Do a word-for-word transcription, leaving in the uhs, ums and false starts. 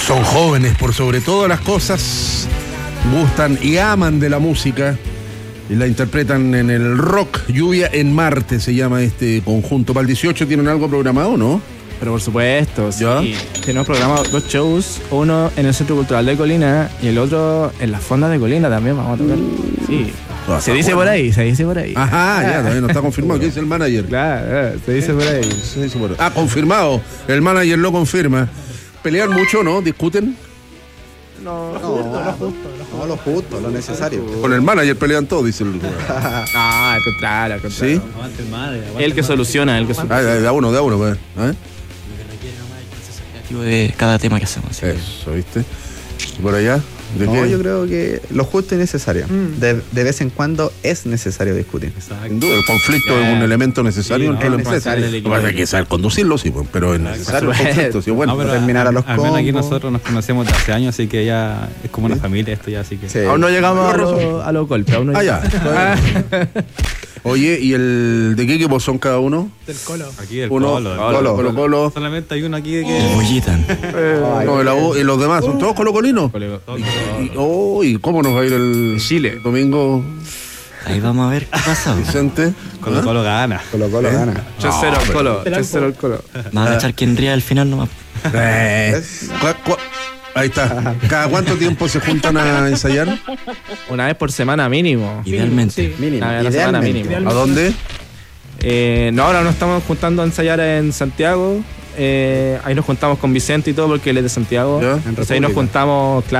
Son jóvenes por sobre todas las cosas, gustan y aman de la música y la interpretan en el rock. Lluvia en Marte se llama este conjunto. Para el dieciocho tienen algo programado, ¿no? Pero por supuesto, sí. ¿Ya? Tenemos programado dos shows, uno en el Centro Cultural de Colina y el otro en las fondas de Colina también vamos a tocar. Sí. Ah, Se dice por ahí, se dice por ahí. Ajá, ya, todavía no está confirmado. ¿Qué dice el manager? Claro, se dice por ahí. Se dice por ahí. Ah, confirmado. El manager lo confirma. ¿Pelean mucho, no? ¿Discuten? No, No, lo justo, no, lo justo, lo necesario. Con el manager pelean todos, dice el... no, al contrario, al contrario. ¿Sí? Aguante el madre, aguante El que el madre. soluciona, el que soluciona. Ah, de de a uno, de a uno, pues. ¿Eh? Lo que requiere nomás es el proceso creativo de cada tema que hacemos. así que- Eso, ¿viste? ¿Y por allá? ¿De No, qué? yo creo que lo justo y necesario. Mm. De, de vez en cuando es necesario discutir. Exacto. Sin duda, el conflicto Yeah. es un elemento necesario Sí, entre no, la es empresa. necesario. Lo que pasa es que hay que saber conducirlo, sí, pues, pero es necesario el conflicto, sí, bueno. No, pero terminar a los al menos aquí combos. nosotros nos conocemos de hace años, así que ya es como una familia esto ya, así que... Sí. Aún no llegamos a, lo- a los golpes, aún no Ah, ya. llegamos. Oye, ¿y el de qué equipo son cada uno? Del Colo. Aquí el Uno, Colo, el Colo, Colo. Colo, Colo. Solamente hay uno aquí de que... Bullitan. No, el U, y los demás, ¿son todos colocolinos? Colo- Colo- Y, oh, ¿y cómo nos va a ir el Chile. domingo, Ahí vamos a ver qué pasa. Vicente? Colo ¿Ah? Colo gana. Colo Colo gana. tres cero al Colo, tres cero al Colo. Vamos a echar quién ría al final nomás. Eh, ¿cuá- cuá- Ahí está. ¿Cada cuánto tiempo se juntan a ensayar? Una vez por semana mínimo. Idealmente. Sí. Mínimo. Una vez a la semana Idealmente. mínimo. ¿A dónde? Eh, no, ahora nos estamos juntando a ensayar en Santiago. Eh, ahí nos juntamos con Vicente y todo porque él es de Santiago. Ya. Entonces ahí nos República. juntamos, claro.